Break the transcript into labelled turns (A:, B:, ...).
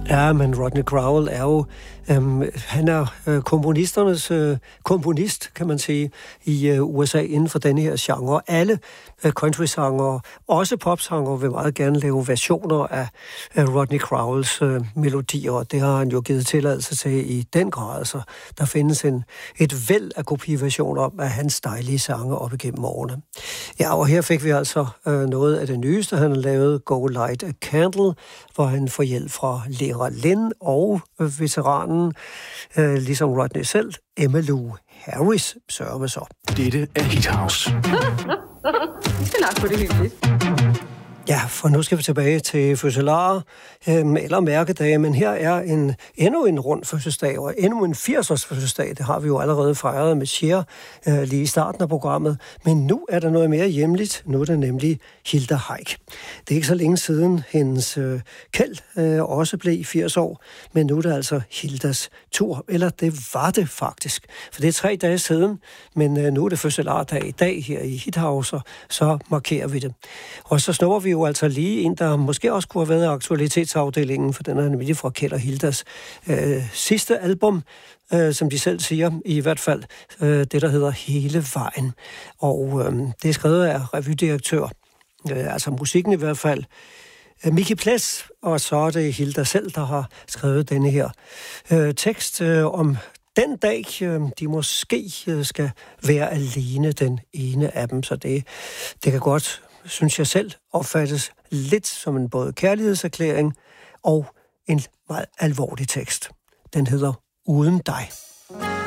A: Ja, men Rodney Crowell er jo, han er komponisternes komponist, kan man sige, i USA inden for denne her genre. Alle country-sanger, også popsanger, vil meget gerne lave versioner af Rodney Crowells melodier, og det har han jo givet tilladelse til i den grad. Så der findes et væld af kopiversioner af hans dejlige sange op igennem årene. Ja, og her fik vi altså noget af det nyeste, han har lavet, Go Light a Candle, hvor han får hjælp fra Lera Lynn og veteranen, ligesom Rodney selv, Emmylou Harris, sørger med så.
B: Dette er Hit House.
C: Vi skal nok få det hyggeligt.
A: Ja, for nu skal vi tilbage til fødselarer eller mærkedage, men her er endnu en rund fødselsdag, og endnu en 80-års fødselsdag. Det har vi jo allerede fejret med Cher lige i starten af programmet, men nu er der noget mere hjemligt. Nu er det nemlig Hilda Heick. Det er ikke så længe siden hendes Kjeld også blev 80 år, men nu er det altså Hildas tur, eller det var det faktisk. For det er 3 dage siden, men nu er det fødselardag i dag her i Hit House, og så markerer vi det. Og så snupper vi jo altså lige en, der måske også kunne have været i aktualitetsafdelingen, for den er nemlig fra Kjeld og Hildas sidste album, som de selv siger, i hvert fald det, der hedder Hele Vejen. Og det er skrevet af revydirektør, altså musikken i hvert fald, Micke Ples, og så er det Hilda selv, der har skrevet denne her tekst om den dag, de måske skal være alene, den ene af dem. Så det kan godt, synes jeg selv, opfattes lidt som en både kærlighedserklæring og en meget alvorlig tekst. Den hedder Uden dig.